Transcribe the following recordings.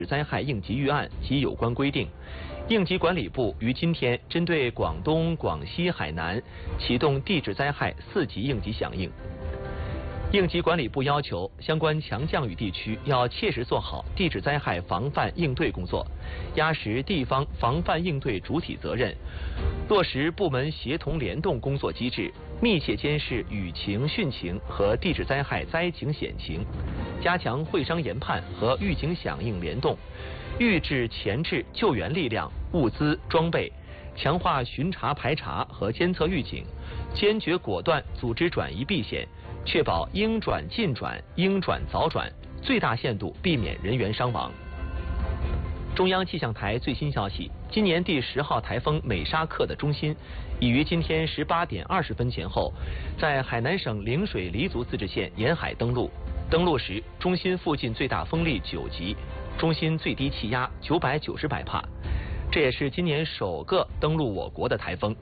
灾害应急预案及有关规定。应急管理部于今天针对广东、广西、海南启动地质灾害4级应急响应。应急管理部要求相关强降雨地区要切实做好地质灾害防范应对工作，压实地方防范应对主体责任，落实部门协同联动工作机制，密切监视雨情、汛情和地质灾害灾情险情，加强会商研判和预警响应联动，预制前置救援力量、物资、装备，强化巡查排查和监测预警，坚决果断组织转移避险，确保应转尽转、应转早转，最大限度避免人员伤亡。中央气象台最新消息，今年第10号台风美沙克的中心已于今天18点20分前后，在海南省陵水黎族自治县沿海登陆。登陆时，中心附近最大风力9级，中心最低气压990百帕，这也是今年首个登陆我国的台风。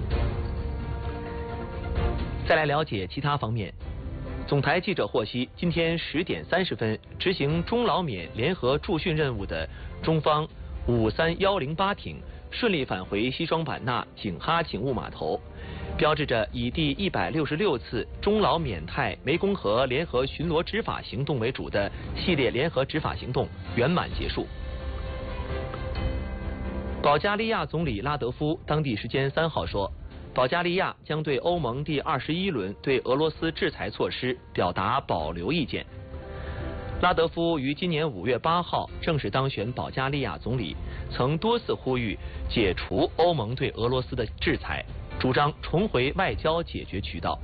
再来了解其他方面。总台记者获悉，今天10点30分，执行中老缅联合驻训任务的中方53108艇顺利返回西双版纳景哈警务码头，标志着以第166次中老缅泰湄公河联合巡逻执法行动为主的系列联合执法行动圆满结束。保加利亚总理拉德夫当地时间3号说，保加利亚将对欧盟第21轮对俄罗斯制裁措施表达保留意见。拉德夫于今年5月8号正式当选保加利亚总理，曾多次呼吁解除欧盟对俄罗斯的制裁，主张重回外交解决渠道。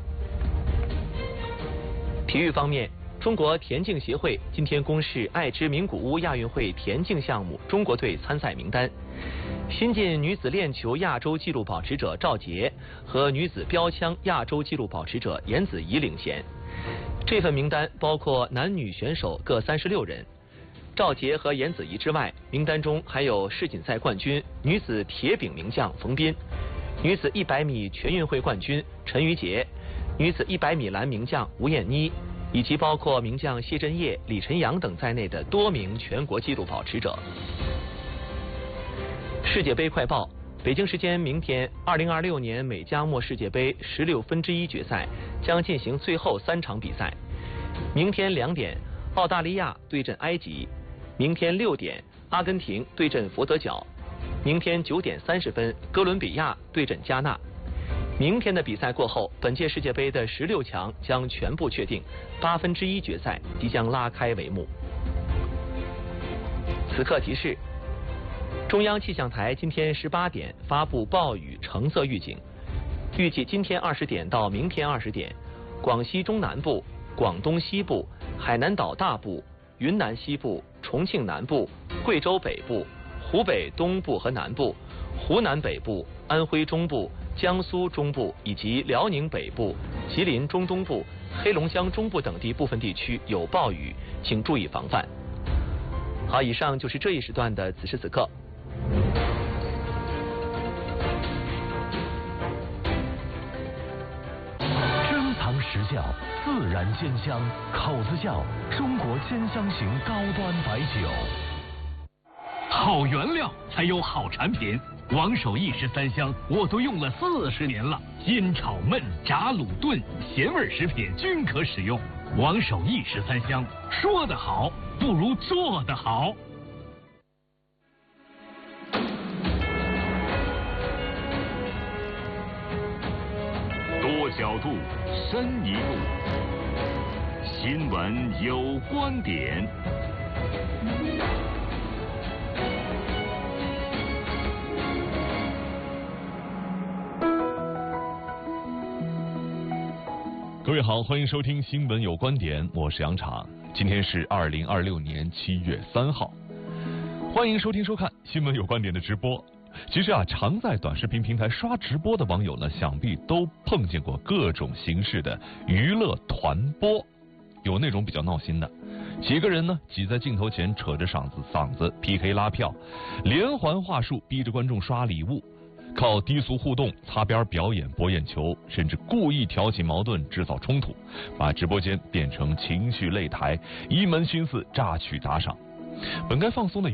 体育方面，中国田径协会今天公示爱知名古屋亚运会田径项目中国队参赛名单。新晋女子链球亚洲纪录保持者赵洁和女子标枪亚洲纪录保持者严子怡领衔。这份名单包括男女选手各36人。赵洁和严子怡之外，名单中还有世锦赛冠军女子铁饼名将冯彬，女子100米全运会冠军陈瑜婕，女子100米栏名将吴艳妮，以及包括名将谢震业、李晨阳等在内的多名全国纪录保持者。世界杯快报：北京时间明天，2026年美加墨世界杯16分之一决赛将进行最后3场比赛。明天2点，澳大利亚对阵埃及；明天6点，阿根廷对阵佛得角；明天9点30分，哥伦比亚对阵加纳。明天的比赛过后，本届世界杯的16强将全部确定，8分之一决赛即将拉开帷幕。此刻提示。中央气象台今天18点发布暴雨橙色预警，预计今天20点到明天20点，广西中南部、广东西部、海南岛大部、云南西部、重庆南部、贵州北部、湖北东部和南部、湖南北部、安徽中部、江苏中部以及辽宁北部、吉林中东部、黑龙江中部等地部分地区有暴雨，请注意防范。好，以上就是这一时段的此时此刻。 珍藏实窖，自然鲜香，口子窖，中国鲜香型高端白酒。 好原料才有好产品，王守义13香我都用了40年了，煎炒焖炸卤炖咸味食品均可使用。王守义13香，说得好不如做得好。 多角度，深一步。新闻有观点。 各位好，欢迎收听新闻有观点，我是杨昶。今天是2026年7月3号，欢迎收听收看新闻有观点的直播。其实常在短视频平台刷直播的网友呢，想必都碰见过各种形式的娱乐团播。有那种比较闹心的，几个人呢挤在镜头前扯着嗓子 PK 拉票，连环话术逼着观众刷礼物，靠低俗互动擦边表演博眼球，甚至故意挑起矛盾制造冲突，把直播间变成情绪擂台，一门心思榨取打赏。 本该放松的